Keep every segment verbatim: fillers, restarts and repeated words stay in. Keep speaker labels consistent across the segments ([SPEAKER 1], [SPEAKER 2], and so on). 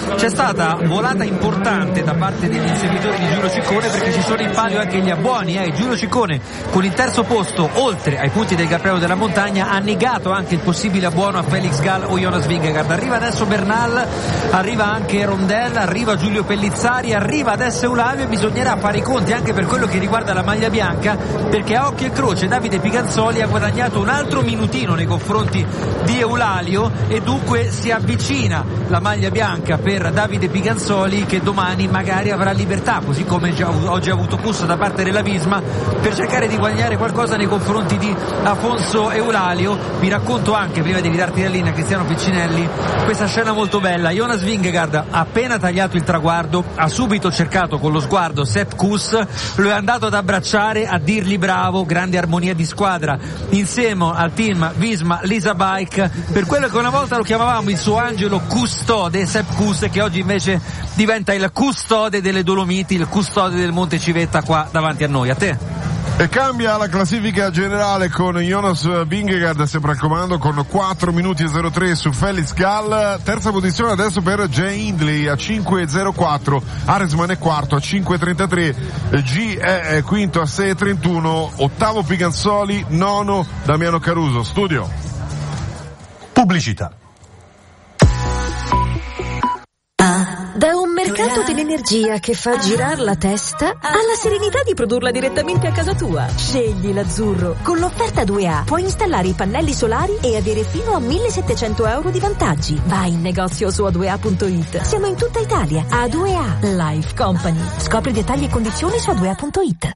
[SPEAKER 1] c'è stata volata importante da parte degli inseguitori di Giulio Ciccone, perché ci sono in palio anche gli abbuoni, eh. Giulio Ciccone con il terzo posto, oltre ai punti del Cappello della Montagna, ha negato anche il possibile abbuono a Felix Gall o Jonas Vingegaard. Arriva adesso Bernal, arriva anche Rondel, arriva Giulio Pellizzari, arriva adesso Eulario, e bisognerà fare i conti anche per quello che riguarda la maglia bianca, perché a occhio e croce Davide Piganzoli ha guadagnato un altro minutino nei confronti di Eulalio, e dunque si avvicina la maglia bianca per Davide Piganzoli, che domani magari avrà libertà, così come già, oggi ha avuto Kuss da parte della Visma, per cercare di guadagnare qualcosa nei confronti di Afonso Eulalio. Vi racconto anche, prima di ridarti la linea, Cristiano Piccinelli, questa scena molto bella. Jonas Vingegaard ha appena tagliato il traguardo, ha subito cercato con lo sguardo Sepp Kuss, lo è andato ad abbracciare, a dirgli bravo, grande armonia di squadra insieme al team Visma Lisa Bike, per quello che una volta lo chiamavamo il suo angelo custode Sepp Kuss, che oggi invece diventa il custode delle Dolomiti, il custode del Monte Civetta qua davanti a noi. A te.
[SPEAKER 2] E cambia la classifica generale con Jonas Vingegaard sempre al comando con quattro minuti e zero tre su Felix Gall. Terza posizione adesso per Jay Hindley a cinque e zero quattro, Arensman è quarto a cinque e trentatré, G è quinto a sei e trentuno, ottavo Piganzoli, nono Damiano Caruso. Studio.
[SPEAKER 3] Pubblicità.
[SPEAKER 4] Da un mercato dell'energia che fa girare la testa alla serenità di produrla direttamente a casa tua. Scegli l'azzurro. Con l'offerta due A puoi installare i pannelli solari e avere fino a millesettecento euro di vantaggi. Vai in negozio su a due a punto it. Siamo in tutta Italia. A due A Life Company. Scopri dettagli e condizioni su a due a punto it.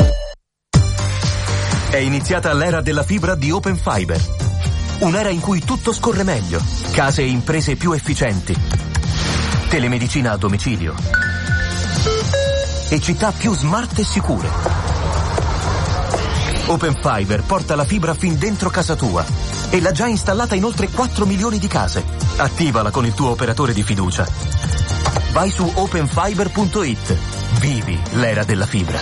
[SPEAKER 5] È iniziata l'era della fibra di Open Fiber. Un'era in cui tutto scorre meglio. Case e imprese più efficienti. Telemedicina a domicilio e città più smart e sicure. Open Fiber porta la fibra fin dentro casa tua e l'ha già installata in oltre quattro milioni di case. Attivala con il tuo operatore di fiducia. Vai su open fiber punto it. Vivi l'era della fibra.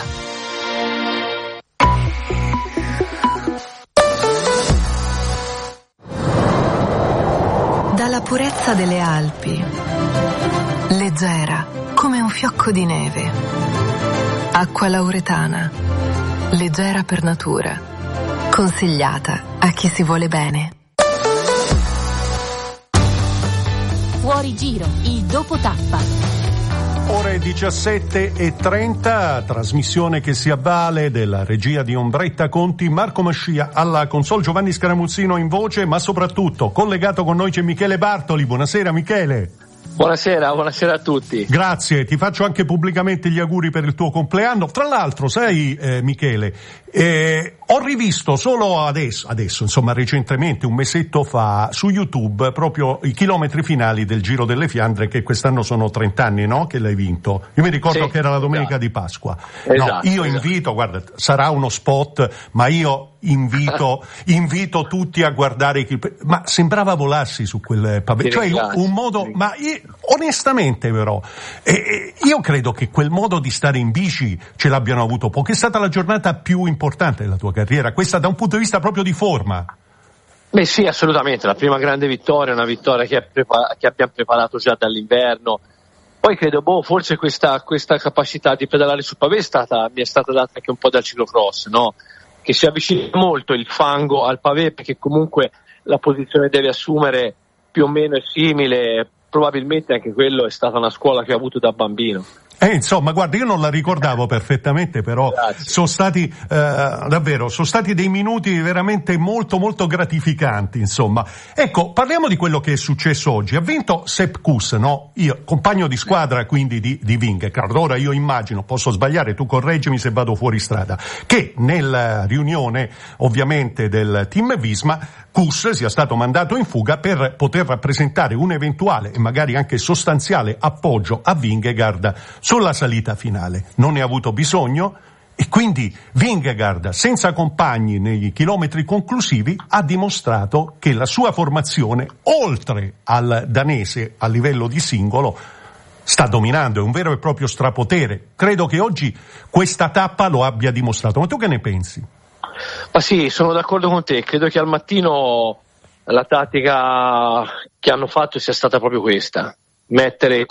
[SPEAKER 6] Dalla purezza delle Alpi, leggera come un fiocco di neve. Acqua lauretana, leggera per natura, consigliata a chi si vuole bene.
[SPEAKER 7] Fuori giro, il dopo tappa.
[SPEAKER 3] Ore diciassette e trenta, trasmissione che si avvale della regia di Ombretta Conti, Marco Mascia alla console, Giovanni Scaramuzzino in voce, ma soprattutto collegato con noi c'è Michele Bartoli. Buonasera Michele.
[SPEAKER 8] Buonasera, buonasera a tutti.
[SPEAKER 3] Grazie, ti faccio anche pubblicamente gli auguri per il tuo compleanno. Tra l'altro, sai eh, Michele, eh, ho rivisto solo adesso, adesso, insomma recentemente, un mesetto fa, su YouTube, proprio i chilometri finali del Giro delle Fiandre, che quest'anno sono trenta anni, no? Che l'hai vinto. Io mi ricordo
[SPEAKER 8] sì,
[SPEAKER 3] che era la domenica esatto. di Pasqua. Esatto, no, io esatto. invito, guarda, sarà uno spot, ma io invito invito tutti a guardare i clip. Ma sembrava volarsi su quel pavé, cioè un modo, ma io, onestamente però eh, io credo che quel modo di stare in bici ce l'abbiano avuto poco. È stata la giornata più importante della tua carriera, questa da un punto di vista proprio di forma.
[SPEAKER 8] Beh sì, assolutamente, la prima grande vittoria, una vittoria che, prepa- che abbiamo preparato già dall'inverno. Poi credo, boh, forse questa, questa capacità di pedalare sul pavé è stata, mi è stata data anche un po' dal ciclocross, no? Che si avvicina molto il fango al pavé, perché comunque la posizione deve assumere più o meno è simile. Probabilmente anche quello è stata una scuola che ho avuto da bambino.
[SPEAKER 3] Eh, insomma, guarda, io non la ricordavo perfettamente, però Grazie. sono stati eh, davvero, sono stati dei minuti veramente molto molto gratificanti, insomma. Ecco, parliamo di quello che è successo oggi. Ha vinto Sepp Kuss, no? Io, compagno di squadra quindi di, di Vingegaard. Ora io immagino, posso sbagliare, tu correggimi se vado fuori strada, che nella riunione ovviamente del team Visma Kuss sia stato mandato in fuga per poter rappresentare un eventuale e magari anche sostanziale appoggio a Vingegaard sulla salita finale. Non ne ha avuto bisogno e quindi Vingegaard, senza compagni nei chilometri conclusivi, ha dimostrato che la sua formazione, oltre al danese a livello di singolo, sta dominando, è un vero e proprio strapotere. Credo che oggi questa tappa lo abbia dimostrato. Ma tu che ne pensi?
[SPEAKER 8] Ma sì, sono d'accordo con te, credo che al mattino la tattica che hanno fatto sia stata proprio questa, mettere